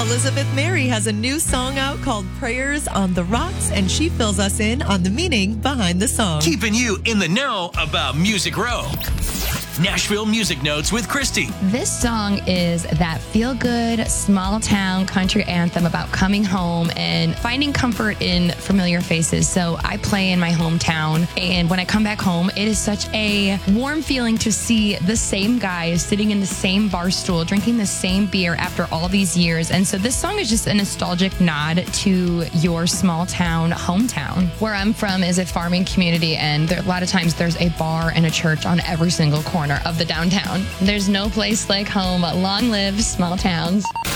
Elizabeth Mary has a new song out called Prayers on the Rocks, and she fills us in on the meaning behind the song. Keeping you in the know about Music Row. Nashville Music Notes with Christy. This song is that feel-good, small-town country anthem about coming home and finding comfort in familiar faces. So I play in my hometown, and when I come back home, it is such a warm feeling to see the same guys sitting in the same bar stool, drinking the same beer after all these years. And so this song is just a nostalgic nod to your small-town hometown. Where I'm from is a farming community, and a lot of times there's a bar and a church on every single corner of the downtown. There's no place like home. Long live small towns.